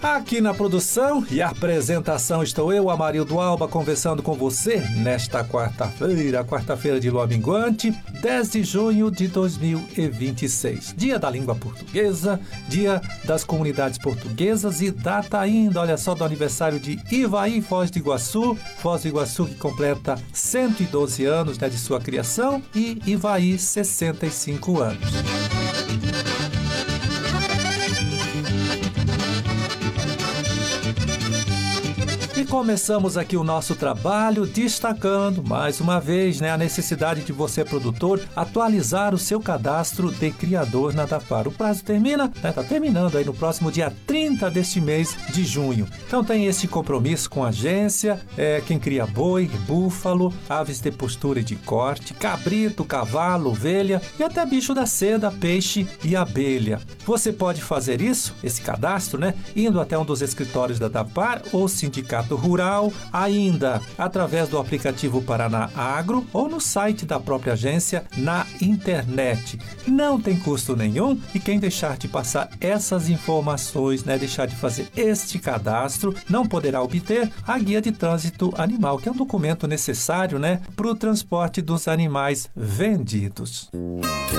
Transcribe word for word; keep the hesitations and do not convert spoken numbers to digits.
Aqui na produção e apresentação estou eu, Amarildo Alba, conversando com você nesta quarta-feira, quarta-feira de lua minguante, dez de junho de dois mil e vinte e seis. Dia da língua portuguesa, dia das comunidades portuguesas e data ainda, olha só, do aniversário de Ivaí, Foz do Iguaçu. Foz do Iguaçu que completa cento e doze anos, né, de sua criação, e Ivaí sessenta e cinco anos. E começamos aqui o nosso trabalho destacando, mais uma vez, né, a necessidade de você, produtor, atualizar o seu cadastro de criador na Dapar. O prazo termina, né, tá terminando aí no próximo dia trinta deste mês de junho. Então tem esse compromisso com a agência, é, quem cria boi, búfalo, aves de postura e de corte, cabrito, cavalo, ovelha e até bicho da seda, peixe e abelha. Você pode fazer isso, esse cadastro, né, indo até um dos escritórios da Dapar ou sindicato rural, ainda através do aplicativo Paraná Agro ou no site da própria agência na internet. Não tem custo nenhum e quem deixar de passar essas informações, né, deixar de fazer este cadastro, não poderá obter a guia de trânsito animal, que é um documento necessário, né, para o transporte dos animais vendidos.